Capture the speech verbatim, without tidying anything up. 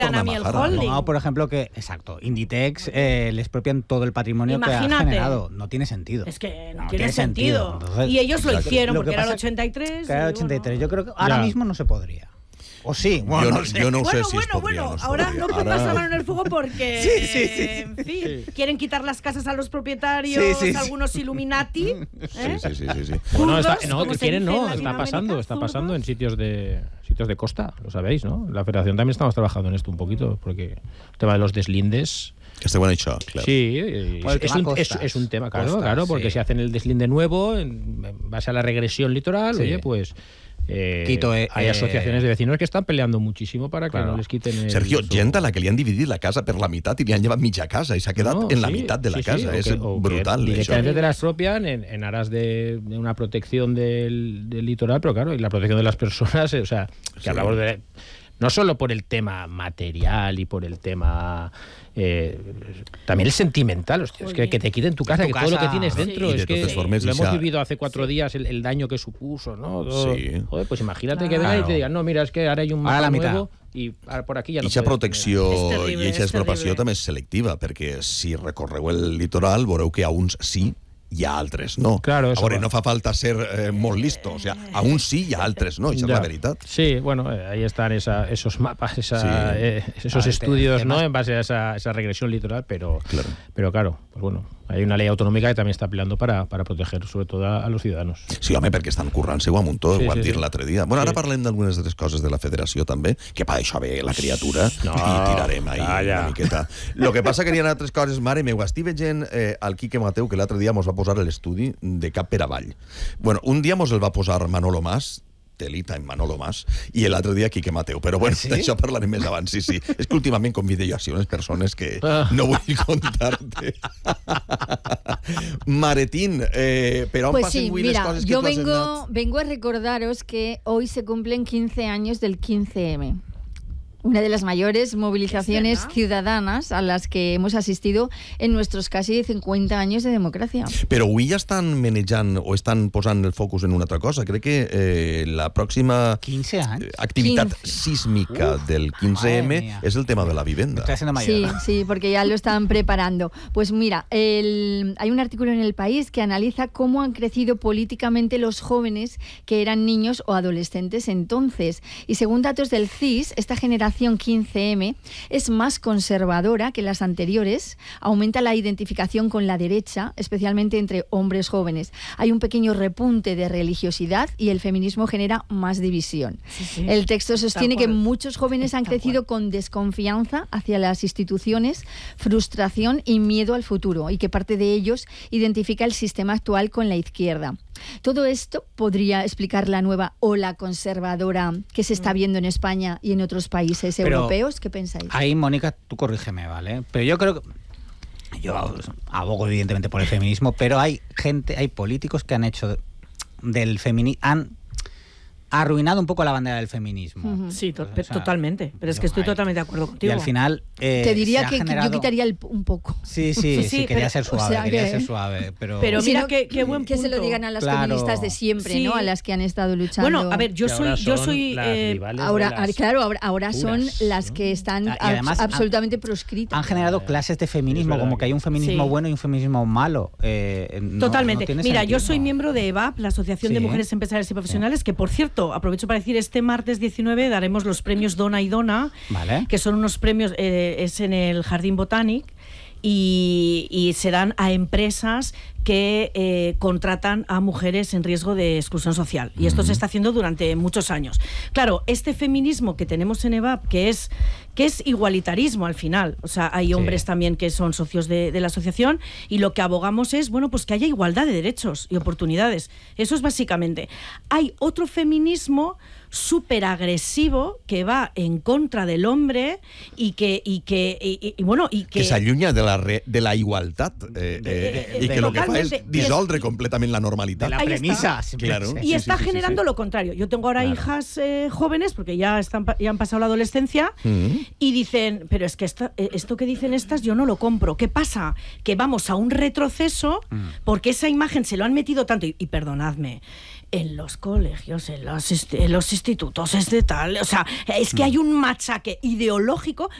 No, por ejemplo, que, exacto, Inditex eh, les expropian todo el patrimonio Imagínate. que ha generado. No tiene sentido. Es que no, no tiene, tiene sentido. sentido. Entonces, y ellos lo hicieron lo porque era el ochenta y tres. Que era el ochenta y tres. Bueno. Yo creo que ahora ya. mismo no se podría. O sí, bueno, yo no, no sé. yo no bueno, sé si bueno, es podría, bueno, no ahora podría. no pongas la mano en el fuego porque, sí, sí, sí, en fin, sí. quieren quitar las casas a los propietarios, sí, sí, algunos sí. Illuminati. ¿eh? Sí, sí, sí, sí, sí. Bueno, está, no, que quieren, no, está pasando, está pasando en sitios de sitios de costa, lo sabéis, ¿no? La Federación también estamos trabajando en esto un poquito, porque el tema de los deslindes. Que esté bueno hecho, claro. Sí, es, es, un, es, es un tema, claro, costas, claro, porque sí. si hacen el deslinde nuevo, en base a la regresión litoral, sí. oye, pues. Eh, Quito, eh, hay asociaciones de vecinos que están peleando muchísimo para que claro. no les quiten el, Sergio, su... gent a la que li han dividit la casa per la meitat i li han llevat mitja casa i s'ha quedat no, en sí, la meitat de la sí, casa. Sí, es que, brutal. Directamente te la expropian en, en aras de, de una protección del, del litoral, pero claro, y la protección de las personas, o sea, que sí. hablamos de... No solo por el tema material y por el tema... Eh, también el sentimental, hostia, es que, que te quiten tu casa, tu que casa, todo lo que tienes dentro, sí, es que sí. lo hemos sea, vivido hace cuatro sí. días, el, el daño que supuso, ¿no? Todo, sí. Joder, pues imagínate claro. que vengan y te digan, no, mira, es que ahora hay un mapa nuevo i por aquí ja no Ixa protecció i eixa expropiació també és selectiva, perquè si recorreu el litoral veureu que a uns sí i a altres no. Claro, Ahora, no fa falta ser eh, molt listo, o sea, a uns sí i a altres no, esa es la veritat. Sí, bueno, eh, ahí están esa, esos mapas, esa, sí. eh, esos ah, estudios, ¿no? En base a esa, esa regresión litoral, pero claro. pero claro, pues bueno, hay una ley autonómica que también está peleando para, para proteger sobre todo a, a los ciudadanos. Sí, home, perquè estan currant-se-ho a muntó, sí, ho vam sí, dir sí. l'altre dia. Bueno, ara sí. parlem d'algunes de les coses de la federació també, que pa això ve la criatura no, i tirarem ahí calla. una miqueta. Lo que passa que hi ha altres coses, mare meu, estic veient eh, al Quique Mateu, que l'altre dia mos va posar l'estudi de cap per avall. Bueno, un dia mos el va posar Manolo Mas, telita en Manolo Mas, i l'altre dia Quique Mateu. Però bueno, ¿sí? d'això parlarem més abans, sí, sí. És que últimament convido jo a unes persones que ah. no vull contar-te. Maretín, eh, pero aún pues pasen sí, muy mira, las cosas que yo tú has vengo, andado. vengo a recordaros que hoy se cumplen quince años del quince eme. Una de las mayores movilizaciones ciudadanas a las que hemos asistido en nuestros casi cincuenta años de democracia. Però avui ja estan manejant o estan posant el focus en una altra cosa. Crec que eh, la pròxima quinze anys? activitat quince. sísmica Uf, del quince eme es el tema de la vivienda. Sí, sí, porque ya lo están preparando. Pues mira, el, hay un artículo en El País que analiza cómo han crecido políticamente los jóvenes que eran niños o adolescentes entonces. Y según datos del C I S, esta generación quince eme es más conservadora que las anteriores, aumenta la identificación con la derecha, especialmente entre hombres jóvenes. Hay un pequeño repunte de religiosidad y el feminismo genera más división. Sí, sí. El texto sostiene que muchos jóvenes han crecido con desconfianza hacia las instituciones, frustración y miedo al futuro, y que parte de ellos identifica el sistema actual con la izquierda. Todo esto podría explicar la nueva ola conservadora que se está viendo en España y en otros países Pero europeos. ¿Qué pensáis? Ahí, Mónica, tú corrígeme, ¿vale? Pero yo creo que yo abogo evidentemente por el feminismo, pero hay gente, hay políticos que han hecho del feminismo, han arruinado un poco la bandera del feminismo. Uh-huh. Sí, to- o sea, totalmente. Pero es que estoy totalmente de acuerdo contigo. Y al final eh, te diría que, generado... que yo quitaría el, un poco. Sí, sí, sí, sí quería pero, ser suave, o sea, quería que... ser suave, pero pero mira si no, qué, qué buen punto. Que se lo digan a las claro. feministas de siempre, sí. ¿no? A las que han estado luchando. Bueno, a ver, yo soy yo soy eh, ahora las claro, ahora, ahora son las que están y además absolutamente han, proscritas. Han generado clases de feminismo, como que hay un feminismo sí. bueno y un feminismo malo. Eh, no, totalmente. No mira, sentido. Yo soy miembro de E B A P, la Asociación sí. de Mujeres Empresariales y Profesionales, sí. que por cierto, aprovecho para decir, este martes diecinueve daremos los premios Dona y Dona, vale. que son unos premios, eh, es en el Jardín Botánico, y, y se dan a empresas que eh, contratan a mujeres en riesgo de exclusión social. Y esto mm. se está haciendo durante muchos años. Claro, este feminismo que tenemos en E B A P, que es, que es igualitarismo al final, o sea, hay hombres sí. también que son socios de, de la asociación, y lo que abogamos es, bueno, pues que haya igualdad de derechos y oportunidades. Eso es básicamente. Hay otro feminismo súper agresivo que va en contra del hombre y que y que y, y bueno y que, que s'allunya de la re, de la igualtat eh, eh, i que lo que fa és dissoldre completament la normalitat. De la premisa. Claro. Y sí, está sí, sí, generando sí, sí. lo contrario. Yo tengo ahora claro. hijas eh, jóvenes, porque ya están ya han pasado la adolescencia, mm-hmm. y dicen, pero es que esto, esto que dicen estas yo no lo compro. ¿Qué pasa? Que vamos a un retroceso mm. porque esa imagen se lo han metido tanto, y, y perdonadme, en los colegios, en los, en los institutos, es de tal. O sea, es que hay un machaque ideológico